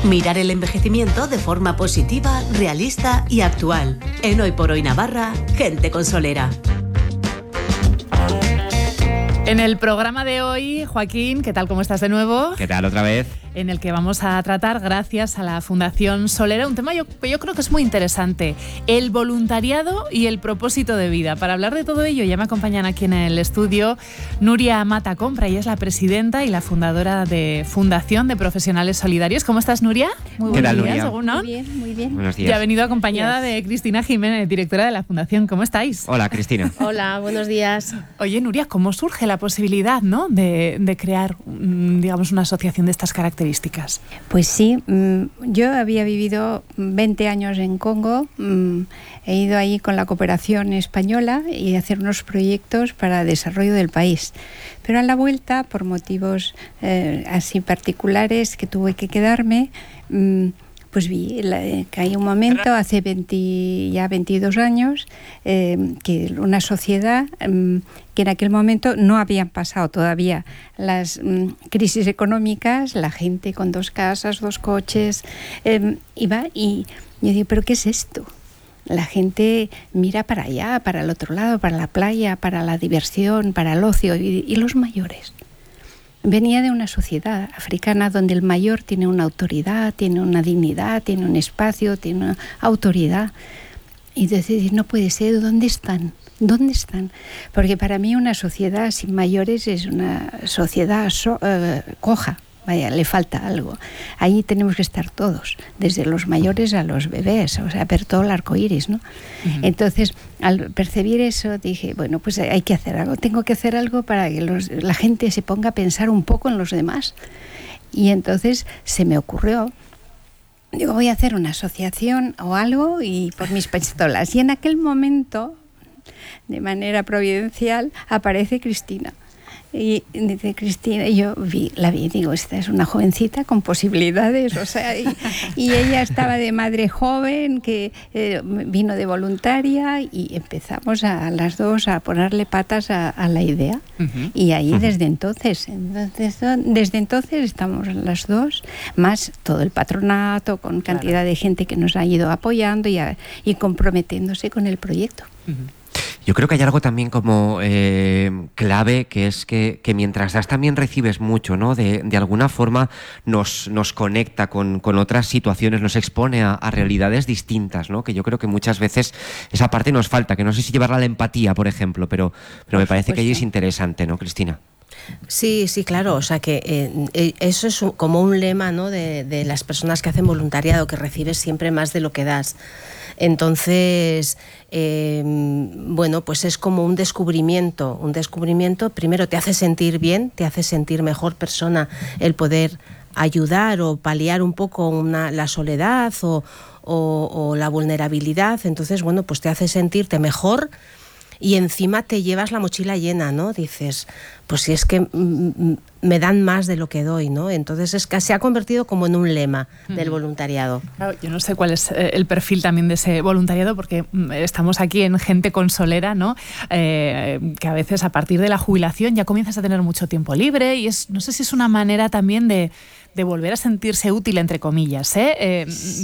Mirar el envejecimiento de forma positiva, realista y actual. En Hoy por Hoy Navarra, gente con solera. En el programa de hoy, Joaquín, ¿qué tal? ¿Cómo estás de nuevo? ¿Qué tal otra vez? En el que vamos a tratar, gracias a la Fundación Solera, un tema que yo creo que es muy interesante, el voluntariado y el propósito de vida. Para hablar de todo ello ya me acompañan aquí en el estudio Nuria Mata Compra, ella es la presidenta y la fundadora de Fundación de Profesionales Solidarios. ¿Cómo estás, Nuria? Muy buenos días, según, ¿no? Muy bien, muy bien. Buenos días. Ya ha venido acompañada de Cristina Jiménez, directora de la Fundación. ¿Cómo estáis? Hola, Cristina. Hola, buenos días. Oye, Nuria, ¿cómo surge la posibilidad, ¿no?, de crear, digamos, una asociación de estas características? Pues sí, yo había vivido 20 años en Congo, he ido ahí con la cooperación española y hacer unos proyectos para desarrollo del país. Pero a la vuelta, por motivos así particulares que tuve que quedarme, pues vi que hay un momento, hace 22 años, que una sociedad que en aquel momento no habían pasado todavía las crisis económicas, la gente con 2 casas, 2 coches, iba y yo digo, ¿pero qué es esto? La gente mira para allá, para el otro lado, para la playa, para la diversión, para el ocio, y los mayores. Venía de una sociedad africana donde el mayor tiene una autoridad, tiene una dignidad, tiene un espacio, tiene una autoridad. Y decir, no puede ser, ¿dónde están? ¿Dónde están? Porque para mí una sociedad sin mayores es una sociedad coja. Vaya, le falta algo. Ahí tenemos que estar todos, desde los mayores a los bebés, o sea, ver todo el arco iris, ¿no? Uh-huh. Entonces, al percibir eso, dije, bueno, pues hay que hacer algo. Tengo que hacer algo para que la gente se ponga a pensar un poco en los demás. Y entonces se me ocurrió, digo, voy a hacer una asociación o algo y por mis pistolas. Y en aquel momento, de manera providencial, aparece Cristina. Y dice Cristina, y yo la vi, digo, esta es una jovencita con posibilidades, o sea, y ella estaba de madre joven, que vino de voluntaria, y empezamos a las dos a ponerle patas a la idea. Uh-huh. Y ahí desde entonces estamos las dos, más todo el patronato, con cantidad de gente que nos ha ido apoyando y comprometiéndose con el proyecto. Uh-huh. Yo creo que hay algo también como clave, que es que mientras das también recibes mucho, ¿no? De alguna forma nos conecta con otras situaciones, nos expone a realidades distintas, ¿no? Que yo creo que muchas veces esa parte nos falta, que no sé si llevarla a la empatía, por ejemplo, pero me parece que ahí es interesante, ¿no, Cristina? Sí, claro, o sea que eso es como un lema, ¿no?, de las personas que hacen voluntariado, que recibes siempre más de lo que das. Entonces, bueno, pues es como un descubrimiento, primero te hace sentir bien, te hace sentir mejor persona el poder ayudar o paliar un poco la soledad o la vulnerabilidad. Entonces, bueno, pues te hace sentirte mejor. Y encima te llevas la mochila llena, ¿no? Dices, pues si es que me dan más de lo que doy, ¿no? Entonces es que se ha convertido como en un lema del voluntariado. Claro, yo no sé cuál es el perfil también de ese voluntariado, porque estamos aquí en Gente con Solera, ¿no? Que a veces a partir de la jubilación ya comienzas a tener mucho tiempo libre y no sé si es una manera también de volver a sentirse útil, entre comillas, ¿eh?